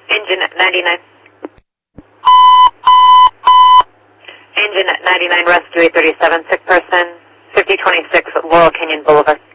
Engine at 99. Engine at 99, rescue 837, sick person, 5026 Laurel Canyon Boulevard.